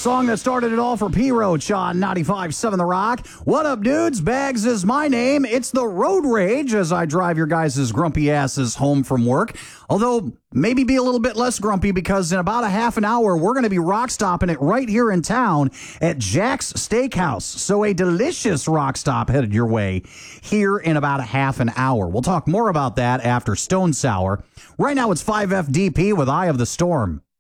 Song that started it all for P-Roach on 95.7 The Rock. What up, dudes? Bags is my name. It's the Road Rage as I drive your guys' grumpy asses home from work. Although, maybe be a little bit less grumpy because in about a half an hour, we're going to be rock stopping it right here in town at Jack's Steakhouse. So a delicious rock stop headed your way here in about a half an hour. We'll talk more about that after Stone Sour. Right now, it's 5FDP with Eye of the Storm.